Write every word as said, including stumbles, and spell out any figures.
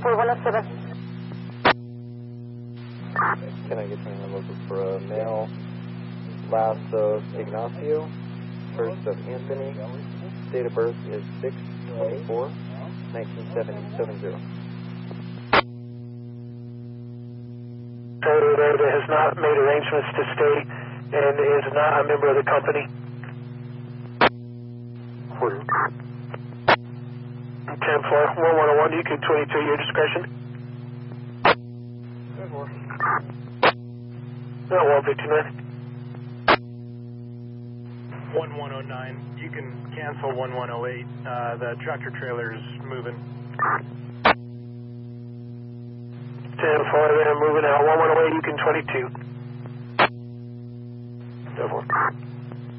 four, one oh seven. Can I get your name looking for a male, last of Ignacio, first of Anthony, date of birth is six twenty-four nineteen seventy. Driver that has not made arrangements to stay and is not a member of the company. ten four, one one oh one, you can twenty-two, your discretion. No, one fifty-nine. one one oh nine, you can cancel one one oh eight, uh, the tractor trailer's moving. ten four, they're moving out, one one oh eight, you can twenty-two. ten four.